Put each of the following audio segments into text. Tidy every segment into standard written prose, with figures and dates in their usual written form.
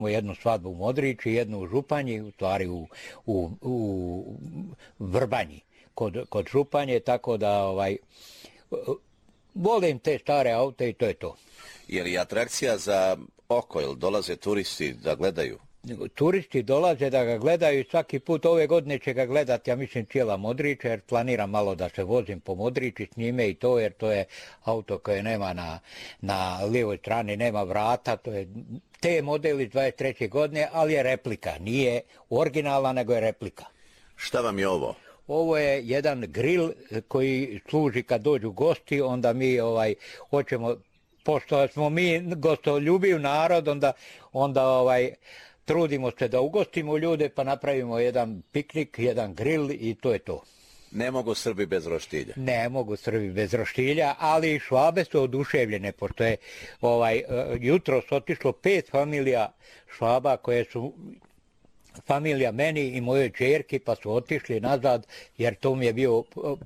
jednu svadbu u Modriči, jednu u Županji, u stvari u Vrbanji kod Županje, tako da volim te stare aute i to je to. Je li atrakcija za oko, jel dolaze turisti da gledaju? Turisti dolaze da ga gledaju i svaki put ove godine će ga gledati, ja mislim, cijela Modriča, jer planiram malo da se vozim po Modriči s njime i to, jer to je auto koje nema na lijevoj strani, nema vrata, to je te model iz 23. godine, ali je replika, nije originalna, nego je replika. Šta vam je ovo? Ovo je jedan grill koji služi kad dođu gosti, onda mi hoćemo, pošto smo mi gostoljubiv narod, onda trudimo se da ugostimo ljude, pa napravimo jedan piknik, jedan grill i to je to. Ne mogu Srbi bez roštilja? Ne mogu Srbi bez roštilja, ali Švabe su oduševljene, pošto je jutros otišlo 5 familija Švaba koje su familija meni i mojoj ćerki, pa su otišli nazad, jer to mi je bio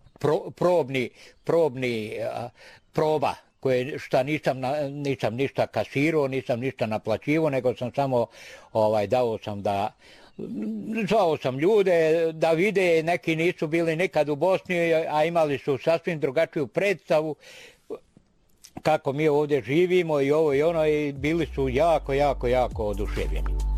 proba, šta nisam ništa kasirao, nisam ništa naplaćivao, nego sam samo zvao sam ljude da vide, neki nisu bili nikad u Bosni, a imali su sasvim drugačiju predstavu kako mi ovdje živimo i ovo i ono, i bili su jako oduševljeni.